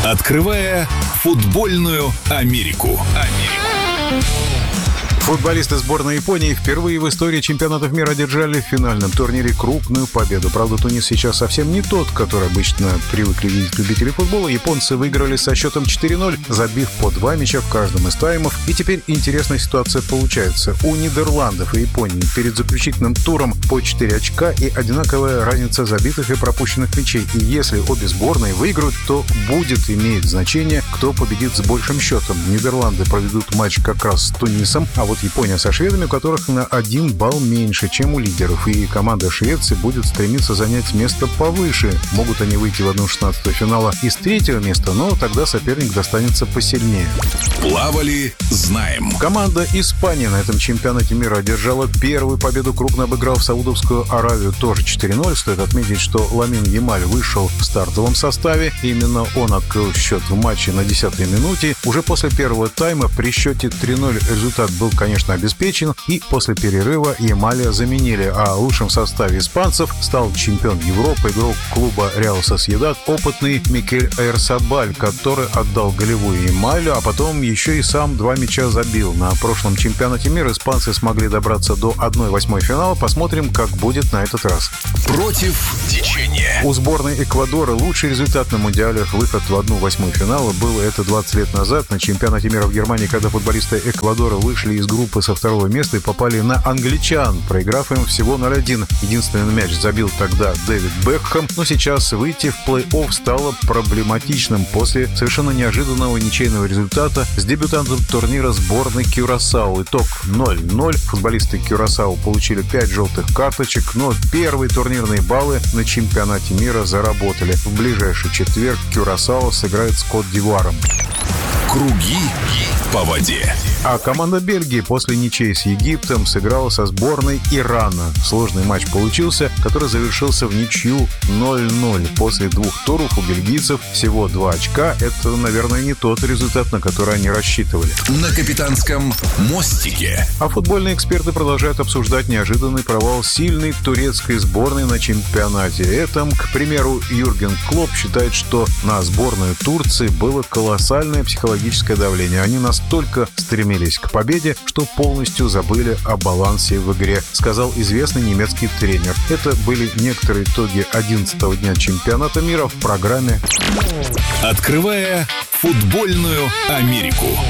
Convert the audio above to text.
Открывая футбольную Америку. Футболисты сборной Японии впервые в истории чемпионатов мира одержали в финальном турнире крупную победу. Правда, Тунис сейчас совсем не тот, который обычно привыкли видеть любители футбола. Японцы выиграли со счетом 4-0, забив по 2 мяча в каждом из таймов. И теперь интересная ситуация получается. У Нидерландов и Японии перед заключительным туром по 4 очка и одинаковая разница забитых и пропущенных мячей. И если обе сборные выиграют, то будет иметь значение, кто победит с большим счетом. Нидерланды проведут матч как раз с Тунисом, а вот Япония со шведами, у которых на 1 балл меньше, чем у лидеров. И команда Швеции будет стремиться занять место повыше. Могут они выйти в 1/16 финала из 3-го места, но тогда соперник достанется посильнее. Плавали, знаем. Команда Испании на этом чемпионате мира одержала первую победу, крупно обыграв Саудовскую Аравию тоже 4-0. Стоит отметить, что Ламин Ямаль вышел в стартовом составе. Именно он открыл счет в матче на 10-й минуте. Уже после первого тайма при счете 3-0 результат был, конечно, обеспечен, и после перерыва Ямаля заменили, а лучшим в составе испанцев стал чемпион Европы, игрок клуба Реал Сосьедад, опытный Микель Ойярзабаль, который отдал голевую Ямалю, а потом еще и сам 2 мяча забил. На прошлом чемпионате мира испанцы смогли добраться до 1/8 финала. Посмотрим, как будет на этот раз. Против течения. У сборной Эквадора лучший результат на Мундиалях, выход в 1/8 финала. Было это 20 лет назад на чемпионате мира в Германии, когда футболисты Эквадора вышли из группы со 2-го места и попали на англичан, проиграв им всего 0-1. Единственный мяч забил тогда Дэвид Бекхэм, но сейчас выйти в плей-офф стало проблематичным после совершенно неожиданного ничейного результата с дебютантом турнира сборной Кюрасао. Итог 0-0. Футболисты Кюрасао получили 5 желтых карточек, но первые турнирные баллы на чемпионате мира заработали. В ближайший четверг Кюрасао сыграет с Кот-д'Ивуаром. Круги по воде. А команда Бельгии после ничьей с Египтом сыграла со сборной Ирана. Сложный матч получился, который завершился в ничью 0-0. После 2 туров у бельгийцев всего 2 очка. Это, наверное, не тот результат, на который они рассчитывали. На капитанском мостике. А футбольные эксперты продолжают обсуждать неожиданный провал сильной турецкой сборной на чемпионате. Это, к примеру, Юрген Клопп считает, что на сборную Турции было колоссальное психологическое давление. Они настолько стремились к победе, что полностью забыли о балансе в игре, сказал известный немецкий тренер. Это были некоторые итоги 11-го дня чемпионата мира в программе «Открывая футбольную Америку».